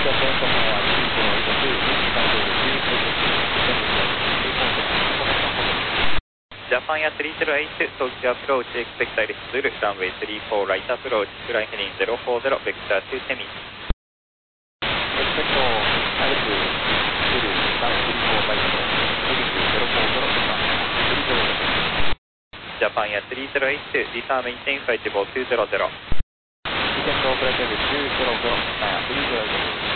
Japan Air 308, Tokyo approach, expect direct Zulu, runway 34 right approach, flying heading 040, vector to Semi. Expect direct Zulu, runway 34 right approach, heading 040, Japan Air 308, disarm maintain flight level 200. Descent operator 200, 308.